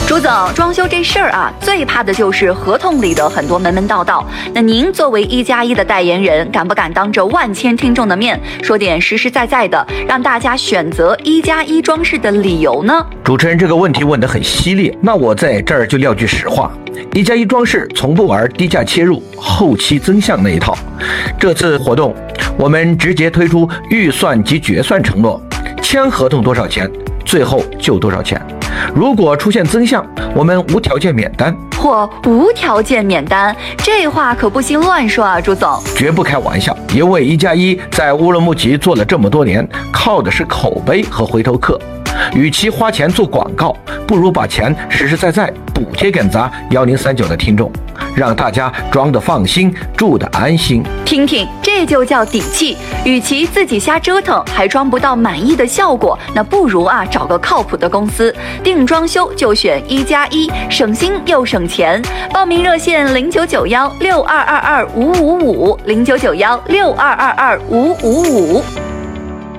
朱总，装修这事儿啊，最怕的就是合同里的很多门门道道。那您作为1+1的代言人，敢不敢当着万千听众的面说点实实在在的，让大家选择1+1装饰的理由呢？ 主持人这个问题问得很犀利，那我在这儿就撂句实话，1+1装饰从不玩低价切入、后期增项那一套。这次活动，我们直接推出预算及决算承诺，签合同多少钱，最后就多少钱。如果出现增项，我们无条件免单。 或无条件免单，这话可不行乱说啊，朱总。 绝不开玩笑，因为1+1在乌鲁木齐做了这么多年，靠的是口碑和回头客。与其花钱做广告，不如把钱实实在在补贴给咱1039的听众，让大家装得放心，住得安心。 听听，这就叫底气。与其自己瞎折腾，还装不到满意的效果，那不如找个靠谱的公司。定装修就选1+1，省心又省钱。报名热线099162225555，099162225555。